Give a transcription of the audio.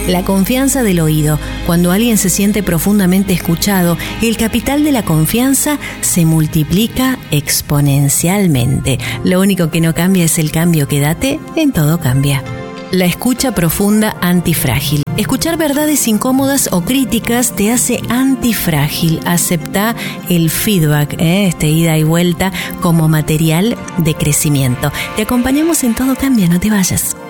La confianza del oído. Cuando alguien se siente profundamente escuchado, el capital de la confianza se multiplica exponencialmente. Lo único que no cambia es el cambio. Quédate en Todo Cambia. La escucha profunda antifrágil. Escuchar verdades incómodas o críticas te hace antifrágil. Acepta el feedback, este ida y vuelta, como material de crecimiento. Te acompañamos en Todo Cambia, no te vayas.